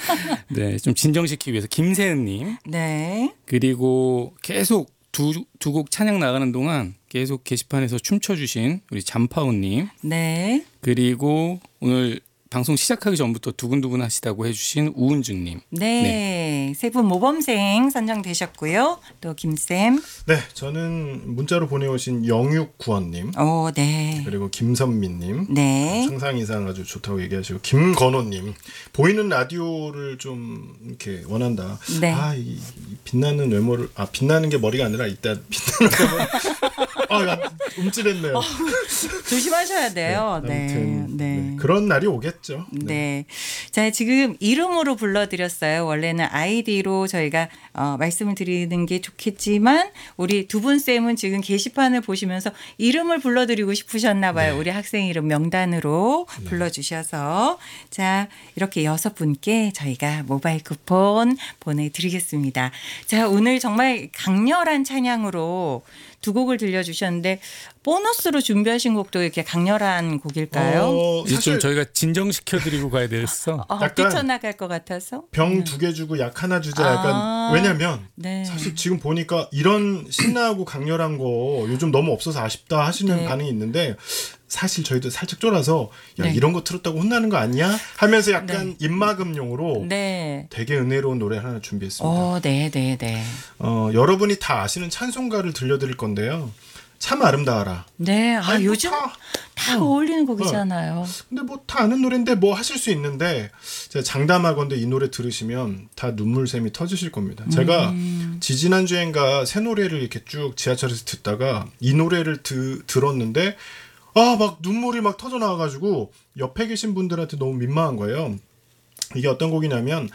네, 좀 진정시키기 위해서 김세은님. 네. 그리고 계속 두 곡 찬양 나가는 동안 계속 게시판에서 춤춰주신 우리 잠파오님. 네. 그리고 오늘 방송 시작하기 전부터 두근두근 하시다고 해주신 우은주님. 네. 세 분 모범생 선정되셨고요. 또 김쌤. 네, 저는 문자로 보내오신 영육구원님. 네. 그리고 김선민님. 네. 상상 이상 아주 좋다고 얘기하시고 김건호님. 보이는 라디오를 좀 이렇게 원한다. 네. 이 빛나는 외모를 빛나는 게 머리가 아니라 일단 빛나는 외모. 움찔했네요. 조심하셔야 돼요. 네, 아무튼 네. 그런 날이 오겠죠. 네. 자, 지금 이름으로 불러드렸어요. 원래는 아이디로 저희가 말씀을 드리는 게 좋겠지만 우리 두 분 쌤은 지금 게시판을 보시면서 이름을 불러드리고 싶으셨나 봐요. 네. 우리 학생 이름 명단으로 불러주셔서 자, 이렇게 6분께 저희가 모바일 쿠폰 보내드리겠습니다. 자, 오늘 정말 강렬한 찬양으로 두 곡을 들려주셨는데 보너스로 준비하신 곡도 이렇게 강렬한 곡일까요? 이제 좀 사실 저희가 진정시켜드리고 가야 되겠어. 약간 뛰쳐나갈 것 같아서. 병 2개 주고 약 하나 주자. 약간 왜냐면 네. 사실 지금 보니까 이런 신나고 강렬한 거 요즘 너무 없어서 아쉽다 하시는 네. 반응이 있는데 사실 저희도 살짝 쫄아서 야 네. 이런 거 틀었다고 혼나는 거 아니야? 하면서 약간 입막음용으로 네. 되게 은혜로운 노래 하나 준비했습니다. 네. 여러분이 다 아시는 찬송가를 들려드릴 건데요. 참 아름다워라. 네. 아니, 뭐 요즘 다 어울리는 곡이잖아요. 근데 뭐 다 아는 노래인데 뭐 하실 수 있는데 제가 장담하건대 이 노래 들으시면 다 눈물샘이 터지실 겁니다. 제가 지지난주엔가 새 노래를 이렇게 쭉 지하철에서 듣다가 이 노래를 들었는데 막 눈물이 막 터져 나와가지고 옆에 계신 분들한테 너무 민망한 거예요. 이게 어떤 곡이냐면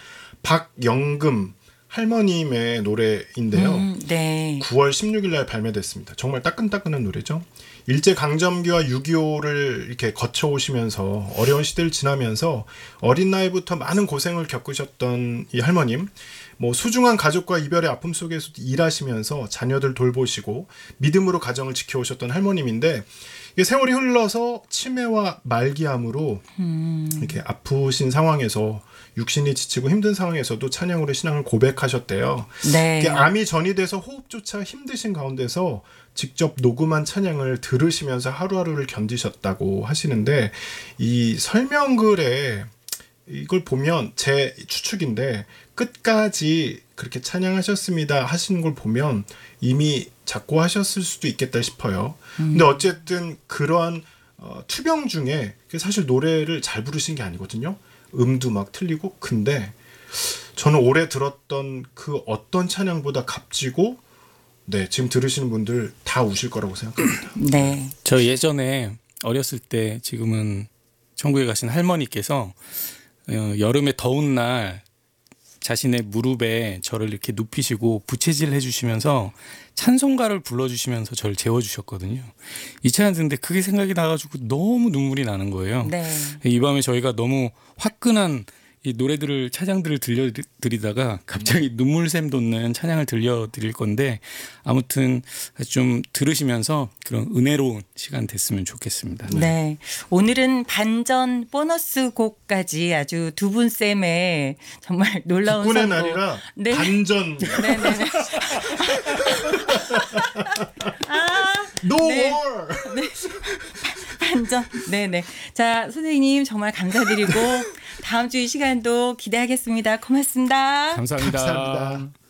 박영금 할머님의 노래인데요. 네. 9월 16일 날 발매됐습니다. 정말 따끈따끈한 노래죠. 일제강점기와 6.25를 이렇게 거쳐오시면서 어려운 시대를 지나면서 어린 나이부터 많은 고생을 겪으셨던 이 할머님, 뭐 소중한 가족과 이별의 아픔 속에서도 일하시면서 자녀들 돌보시고 믿음으로 가정을 지켜오셨던 할머님인데 이게 세월이 흘러서 치매와 말기암으로 이렇게 아프신 상황에서 육신이 지치고 힘든 상황에서도 찬양으로 신앙을 고백하셨대요. 네. 이게 암이 전이돼서 호흡조차 힘드신 가운데서 직접 녹음한 찬양을 들으시면서 하루하루를 견디셨다고 하시는데 이 설명글에 이걸 보면 제 추측인데 끝까지 그렇게 찬양하셨습니다 하시는 걸 보면 이미 작고하셨을 수도 있겠다 싶어요. 근데 어쨌든 그러한 투병 중에 사실 노래를 잘 부르신 게 아니거든요. 음도 막 틀리고. 근데 저는 올해 들었던 그 어떤 찬양보다 값지고 지금 들으시는 분들 다 우실 거라고 생각합니다. 네. 저 예전에 어렸을 때 지금은 천국에 가신 할머니께서 여름에 더운 날 자신의 무릎에 저를 이렇게 눕히시고 부채질 해주시면서 찬송가를 불러주시면서 저를 재워주셨거든요. 이 찬양 듣는데 그게 생각이 나가지고 너무 눈물이 나는 거예요. 네. 이 밤에 저희가 너무 화끈한 이 노래들을 찬양들을 들려드리다가 갑자기 눈물샘 돋는 찬양을 들려드릴 건데 아무튼 좀 들으시면서 그런 은혜로운 시간 됐으면 좋겠습니다. 네. 오늘은 반전 보너스 곡까지 아주 두 분 쌤의 정말 놀라운 국군의 선곡. 날이라 네. 반전. 네네네. No 네. more. 반전. 네네. 자, 선생님 정말 감사드리고 다음 주 이 시간도 기대하겠습니다. 고맙습니다. 감사합니다. 감사합니다.